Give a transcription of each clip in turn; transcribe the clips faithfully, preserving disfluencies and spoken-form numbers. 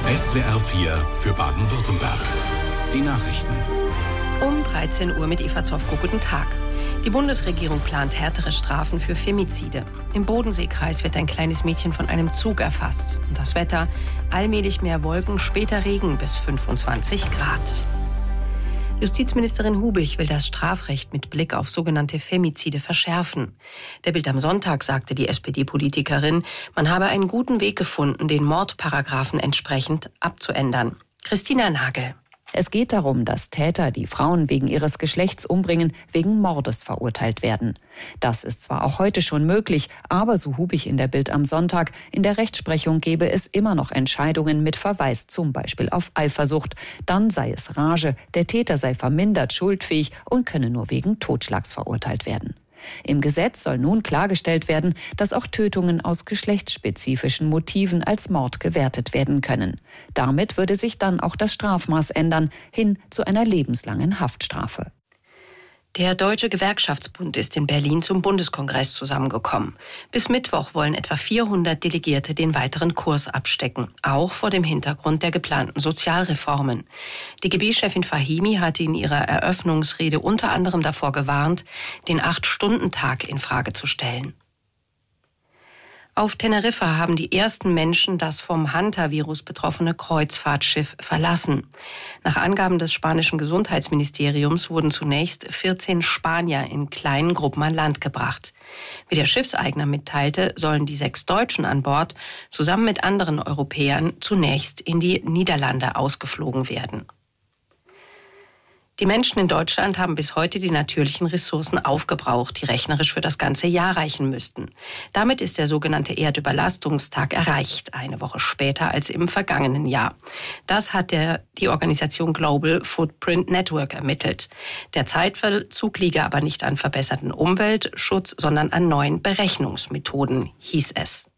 S W R vier für Baden-Württemberg. Die Nachrichten. Um dreizehn Uhr mit Eva Zofko. Guten Tag. Die Bundesregierung plant härtere Strafen für Femizide. Im Bodenseekreis wird ein kleines Mädchen von einem Zug erfasst. Und das Wetter: allmählich mehr Wolken, später Regen bis fünfundzwanzig Grad. Justizministerin Hubich will das Strafrecht mit Blick auf sogenannte Femizide verschärfen. Der Bild am Sonntag sagte die S P D-Politikerin, man habe einen guten Weg gefunden, den Mordparagraphen entsprechend abzuändern. Christina Nagel. Es geht darum, dass Täter, die Frauen wegen ihres Geschlechts umbringen, wegen Mordes verurteilt werden. Das ist zwar auch heute schon möglich, aber so Hubich in der Bild am Sonntag, in der Rechtsprechung gebe es immer noch Entscheidungen mit Verweis zum Beispiel auf Eifersucht. Dann sei es Rage, der Täter sei vermindert schuldfähig und könne nur wegen Totschlags verurteilt werden. Im Gesetz soll nun klargestellt werden, dass auch Tötungen aus geschlechtsspezifischen Motiven als Mord gewertet werden können. Damit würde sich dann auch das Strafmaß ändern, hin zu einer lebenslangen Haftstrafe. Der Deutsche Gewerkschaftsbund ist in Berlin zum Bundeskongress zusammengekommen. Bis Mittwoch wollen etwa vierhundert Delegierte den weiteren Kurs abstecken, auch vor dem Hintergrund der geplanten Sozialreformen. D G B-Chefin Fahimi hatte in ihrer Eröffnungsrede unter anderem davor gewarnt, den Acht-Stunden-Tag in Frage zu stellen. Auf Teneriffa haben die ersten Menschen das vom Hantavirus betroffene Kreuzfahrtschiff verlassen. Nach Angaben des spanischen Gesundheitsministeriums wurden zunächst vierzehn Spanier in kleinen Gruppen an Land gebracht. Wie der Schiffseigner mitteilte, sollen die sechs Deutschen an Bord zusammen mit anderen Europäern zunächst in die Niederlande ausgeflogen werden. Die Menschen in Deutschland haben bis heute die natürlichen Ressourcen aufgebraucht, die rechnerisch für das ganze Jahr reichen müssten. Damit ist der sogenannte Erdüberlastungstag erreicht, eine Woche später als im vergangenen Jahr. Das hat der, die Organisation Global Footprint Network ermittelt. Der Zeitverzug liege aber nicht an verbesserten Umweltschutz, sondern an neuen Berechnungsmethoden, hieß es.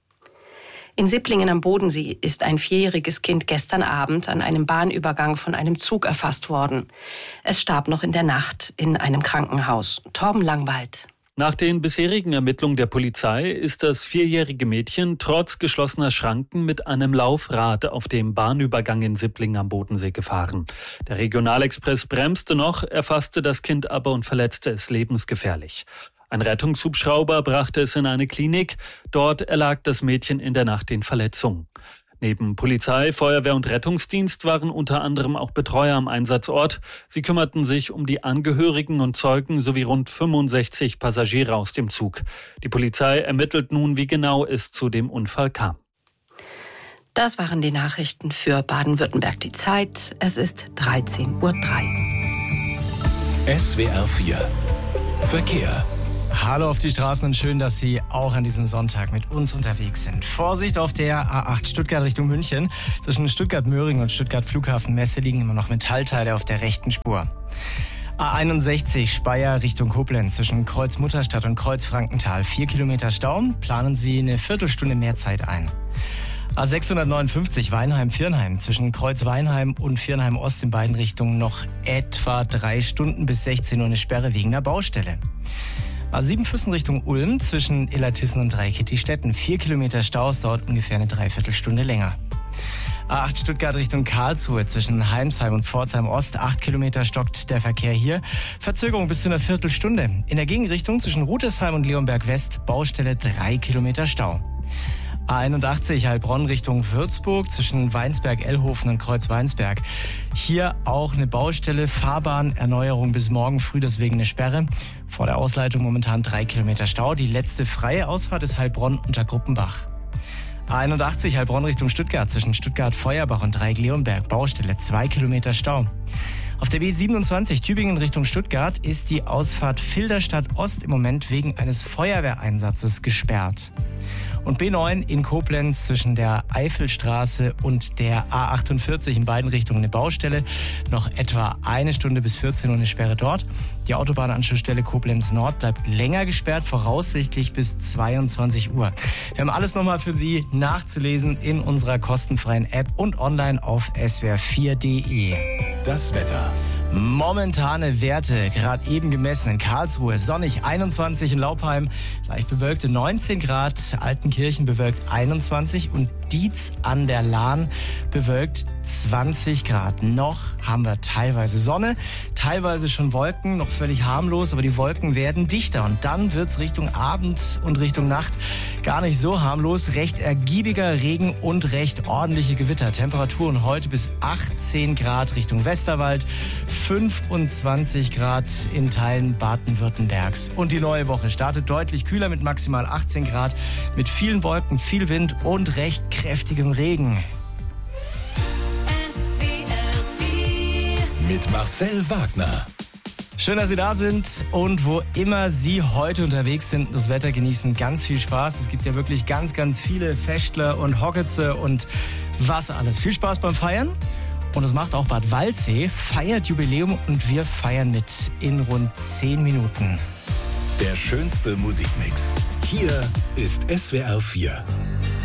In Sipplingen am Bodensee ist ein vierjähriges Kind gestern Abend an einem Bahnübergang von einem Zug erfasst worden. Es starb noch in der Nacht in einem Krankenhaus. Torben Langwald. Nach den bisherigen Ermittlungen der Polizei ist das vierjährige Mädchen trotz geschlossener Schranken mit einem Laufrad auf dem Bahnübergang in Sipplingen am Bodensee gefahren. Der Regionalexpress bremste noch, erfasste das Kind aber und verletzte es lebensgefährlich. Ein Rettungshubschrauber brachte es in eine Klinik. Dort erlag das Mädchen in der Nacht den Verletzungen. Neben Polizei, Feuerwehr und Rettungsdienst waren unter anderem auch Betreuer am Einsatzort. Sie kümmerten sich um die Angehörigen und Zeugen sowie rund fünfundsechzig Passagiere aus dem Zug. Die Polizei ermittelt nun, wie genau es zu dem Unfall kam. Das waren die Nachrichten für Baden-Württemberg. Die Zeit, es ist dreizehn Uhr drei. S W R vier Verkehr. Hallo auf die Straßen und schön, dass Sie auch an diesem Sonntag mit uns unterwegs sind. Vorsicht auf der A acht Stuttgart Richtung München. Zwischen Stuttgart-Möhring und Stuttgart-Flughafen-Messe liegen immer noch Metallteile auf der rechten Spur. A einundsechzig Speyer Richtung Koblenz zwischen Kreuz Mutterstadt und Kreuz Frankenthal. Vier Kilometer Stau. Planen Sie eine Viertelstunde mehr Zeit ein. A sechshundertneunundfünfzig Weinheim-Viernheim zwischen Kreuz Weinheim und Viernheim Ost in beiden Richtungen noch etwa drei Stunden bis sechzehn Uhr eine Sperre wegen einer Baustelle. A sieben Füssen Richtung Ulm zwischen Illertissen und Dreikitti-Stetten. Vier Kilometer Stau, es dauert ungefähr eine Dreiviertelstunde länger. A acht Stuttgart Richtung Karlsruhe zwischen Heimsheim und Pforzheim Ost. Acht Kilometer stockt der Verkehr hier. Verzögerung bis zu einer Viertelstunde. In der Gegenrichtung zwischen Rudesheim und Leonberg West Baustelle drei Kilometer Stau. A einundachtzig Heilbronn Richtung Würzburg zwischen Weinsberg-Ellhofen und Kreuz-Weinsberg. Hier auch eine Baustelle, Fahrbahnerneuerung bis morgen früh, deswegen eine Sperre. Vor der Ausleitung momentan drei Kilometer Stau. Die letzte freie Ausfahrt ist Heilbronn unter Gruppenbach. A einundachtzig Heilbronn Richtung Stuttgart zwischen Stuttgart-Feuerbach und Dreieck-Leonberg. Baustelle zwei Kilometer Stau. Auf der B siebenundzwanzig Tübingen Richtung Stuttgart ist die Ausfahrt Filderstadt Ost im Moment wegen eines Feuerwehreinsatzes gesperrt. Und B neun in Koblenz zwischen der Eifelstraße und der A achtundvierzig in beiden Richtungen eine Baustelle. Noch etwa eine Stunde bis vierzehn Uhr eine Sperre dort. Die Autobahnanschlussstelle Koblenz Nord bleibt länger gesperrt, voraussichtlich bis zweiundzwanzig Uhr. Wir haben alles nochmal für Sie nachzulesen in unserer kostenfreien App und online auf S W R vier Punkt de. Das Wetter. Momentane Werte, gerade eben gemessen in Karlsruhe, sonnig einundzwanzig in Laupheim, leicht bewölkte neunzehn Grad, Altenkirchen bewölkt einundzwanzig und Dietz an der Lahn, bewölkt zwanzig Grad. Noch haben wir teilweise Sonne, teilweise schon Wolken, noch völlig harmlos, aber die Wolken werden dichter und dann wird's Richtung Abend und Richtung Nacht gar nicht so harmlos. Recht ergiebiger Regen und recht ordentliche Gewitter. Temperaturen heute bis achtzehn Grad Richtung Westerwald, fünfundzwanzig Grad in Teilen Baden-Württembergs. Und die neue Woche startet deutlich kühler mit maximal achtzehn Grad, mit vielen Wolken, viel Wind und recht kräftigem Regen. Mit Marcel Wagner. Schön, dass Sie da sind und wo immer Sie heute unterwegs sind, das Wetter genießen, ganz viel Spaß. Es gibt ja wirklich ganz, ganz viele Fechtler und Hocketze und was alles. Viel Spaß beim Feiern. Und das macht auch Bad Waldsee, feiert Jubiläum und wir feiern mit in rund zehn Minuten. Der schönste Musikmix. Hier ist S W R vier.